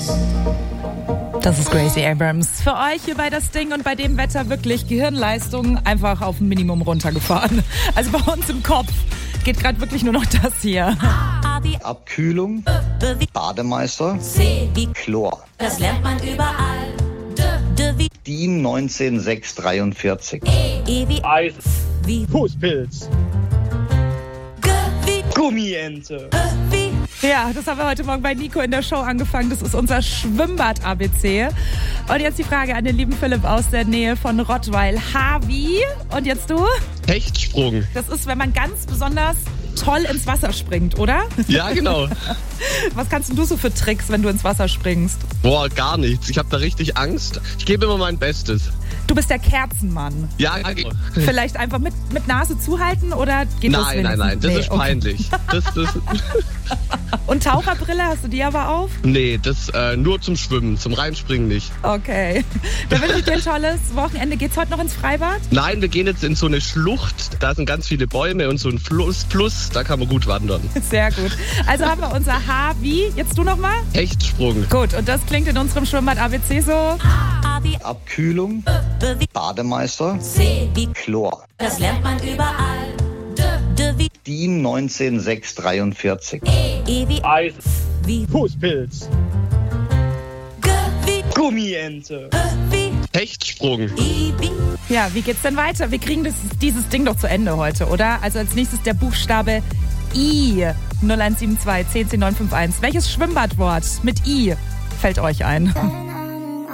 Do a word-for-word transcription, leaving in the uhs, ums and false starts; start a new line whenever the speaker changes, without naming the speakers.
Das ist Gracie Abrams. Für euch hier bei das Ding und bei dem Wetter wirklich Gehirnleistung einfach auf ein Minimum runtergefahren. Also bei uns im Kopf geht gerade wirklich nur noch das hier.
Abkühlung, Bademeister, Chlor.
Das lernt man überall.
DIN neunzehn sechshundertdreiundvierzig.
Eis,
Wie
Fußpilz,
wie
Gummiente.
wie
Ja, das haben wir heute Morgen bei Nico in der Show angefangen. Das ist unser Schwimmbad-A B C. Und jetzt die Frage an den lieben Philipp aus der Nähe von Rottweil. H wie? Und jetzt du?
Hechtsprung.
Das ist, wenn man ganz besonders toll ins Wasser springt, oder?
Ja, genau.
Was kannst denn du so für Tricks, wenn du ins Wasser springst?
Boah, gar nichts. Ich habe da richtig Angst. Ich gebe immer mein Bestes.
Du bist der Kerzenmann.
Ja, genau.
Vielleicht einfach mit, mit Nase zuhalten oder geht das
Nein, nein, nein. Das
Nee,
ist
okay.
peinlich. Das, das,
Und Taucherbrille, hast du die aber auf?
nee, das äh, nur zum Schwimmen. Zum Reinspringen nicht.
Okay. Dann wünsche ich dir ein tolles Wochenende. Geht's heute noch ins Freibad?
Nein, wir gehen jetzt in so eine Schlucht. Da sind ganz viele Bäume und so ein Fluss. Fluss, da kann man gut wandern.
Sehr gut. Also haben wir unser H wie. Jetzt du nochmal?
Hechtsprung.
Gut, und das klingt in unserem Schwimmbad A B C so.
A wie
Abkühlung,
wie
Bademeister,
C wie
Chlor.
das lernt man überall. D D wie
DIN neunzehn sechshundertdreiundvierzig.
E wie
Eis,
wie
Fußpilz,
G wie
Gummiente.
wie
Hechtsprung.
I wie
Ja, wie geht's denn weiter? Wir kriegen das, dieses Ding doch zu Ende heute, oder? Also als nächstes der Buchstabe I. null eins sieben zwei, zehn zehn neun fünf eins. Welches Schwimmbadwort mit I fällt euch ein?